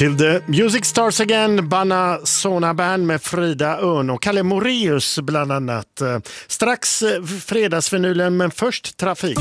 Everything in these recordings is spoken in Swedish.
Till the Music Stars Again, Banna Sona Band med Frida Örn och Kalle Moraeus bland annat. Strax fredagsvinylen, men först trafik.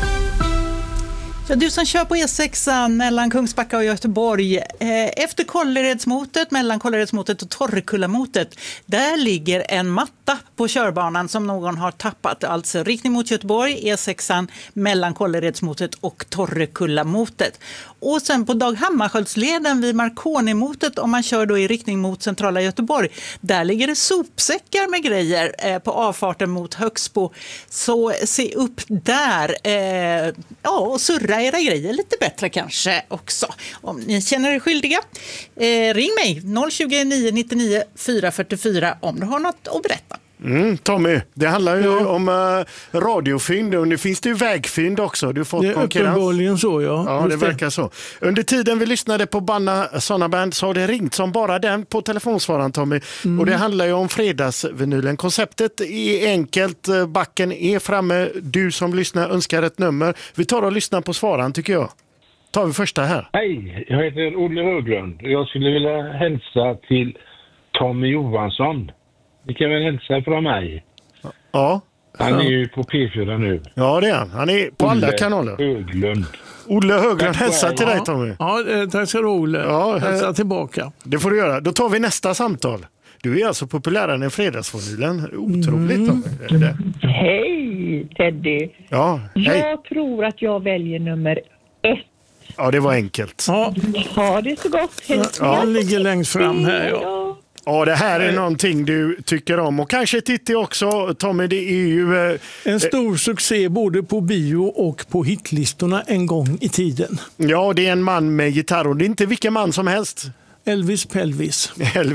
Ja, du som kör på E6 mellan Kungsbacka och Göteborg, efter Kålleredsmotet, mellan Kålleredsmotet och Torrekullamotet, där ligger en matta på körbanan som någon har tappat. Alltså riktning mot Göteborg, E6 mellan Kålleredsmotet och Torrekullamotet. Och sen på Dag Hammarskjöldsleden vid Marconi-motet, om man kör då i riktning mot centrala Göteborg, där ligger det sopsäckar med grejer på avfarten mot Högsbo. Så se upp där, och surra era grejer lite bättre kanske också. Om ni känner er skyldiga, ring mig 020 999 444 om du har något att berätta. Tommy, det handlar ju om radiofynd och nu finns det ju vägfynd också. Du har fått konkurrens. Det är uppenbarligen så, ja. Ja, det verkar så. Under tiden vi lyssnade på Banna Sona Band så har det ringt som bara den på telefonsvararen, Tommy. Och det handlar ju om fredagsvinylen. Konceptet är enkelt, backen är framme. Du som lyssnar önskar ett nummer. Vi tar och lyssnar på svararen tycker jag. Tar vi första här. Hej, jag heter Olle Höglund. Jag skulle vilja hälsa till Tommy Johansson. Ni kan väl hälsa från mig. Ja. Han är ju på P4 nu. Ja, det är han. Han är på alla kanaler. Höglund. Olle Höglund, hälsa till dig, Tommy. Ja, tack ska du, Olle. Ja, hälsa tillbaka. Det får du göra. Då tar vi nästa samtal. Du är alltså populärare än fredagsvinylen. Otroligt, Tommy. Hej, Teddy. Ja, hej. Jag tror att jag väljer nummer 1. Ja, det var enkelt. Ja, Det är så gott. han ligger längst fram här, ja. Ja, det här är någonting du tycker om. Och kanske Titti också, Tommy, det är ju... En stor succé både på bio och på hitlistorna en gång i tiden. Ja, det är en man med gitarr och det är inte vilken man som helst. Elvis Pelvis.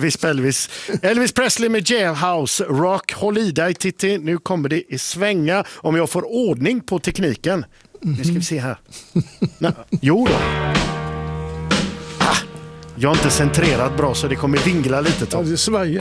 Elvis Presley med Jailhouse Rock. Håll i dig, Titti. Nu kommer det i svänga om jag får ordning på tekniken. Nu ska vi se här. Jo då. Jag har inte centrerat bra så det kommer vingla lite. Ja, det svajar.